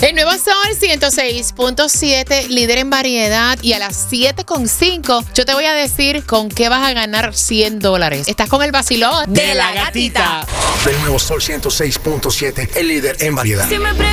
El nuevo Sol 106.7, líder en variedad. Y a las 7.5 yo te voy a decir con qué vas a ganar $100. Estás con el vacilón de la gatita. El nuevo Sol 106.7, el líder en variedad. Si me